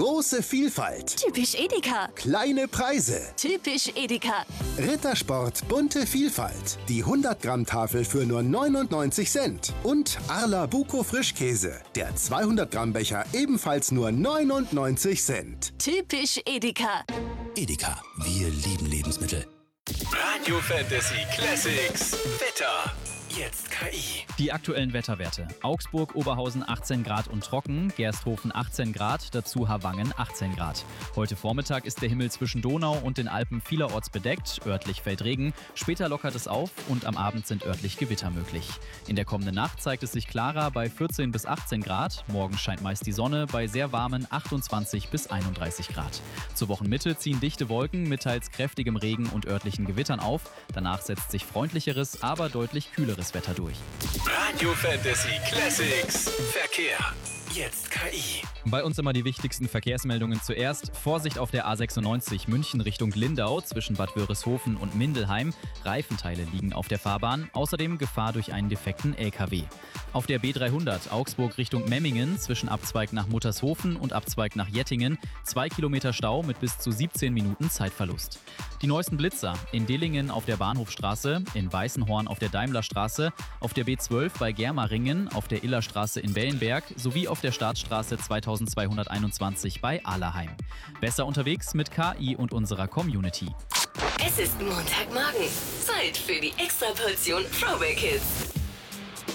Große Vielfalt. Typisch Edeka. Kleine Preise. Typisch Edeka. Rittersport bunte Vielfalt. Die 100-Gramm-Tafel für nur 99 Cent. Und Arla Buko Frischkäse. Der 200-Gramm-Becher ebenfalls nur 99 Cent. Typisch Edeka. Edeka, wir lieben Lebensmittel. Radio Fantasy Classics. Wetter. Jetzt KI. Die aktuellen Wetterwerte. Augsburg, Oberhausen 18 Grad und trocken, Gersthofen 18 Grad, dazu Harwangen 18 Grad. Heute Vormittag ist der Himmel zwischen Donau und den Alpen vielerorts bedeckt, örtlich fällt Regen, später lockert es auf und am Abend sind örtlich Gewitter möglich. In der kommenden Nacht zeigt es sich klarer bei 14 bis 18 Grad, morgen scheint meist die Sonne bei sehr warmen 28 bis 31 Grad. Zur Wochenmitte ziehen dichte Wolken mit teils kräftigem Regen und örtlichen Gewittern auf, danach setzt sich freundlicheres, aber deutlich kühleres Wetter durch. Radio Fantasy Classics. Verkehr. Jetzt KI. Bei uns immer die wichtigsten Verkehrsmeldungen zuerst. Vorsicht auf der A96 München Richtung Lindau zwischen Bad Wörishofen und Mindelheim. Reifenteile liegen auf der Fahrbahn. Außerdem Gefahr durch einen defekten LKW. Auf der B300 Augsburg Richtung Memmingen zwischen Abzweig nach Muttershofen und Abzweig nach Jettingen 2 Kilometer Stau mit bis zu 17 Minuten Zeitverlust. Die neuesten Blitzer in Dillingen auf der Bahnhofstraße, in Weißenhorn auf der Daimlerstraße, auf der B12 bei Germaringen, auf der Illerstraße in Wellenberg sowie auf der Staatsstraße 2221 bei Ahlerheim. Besser unterwegs mit KI und unserer Community. Es ist Montagmorgen. Zeit für die Extraportion Throwback Hits.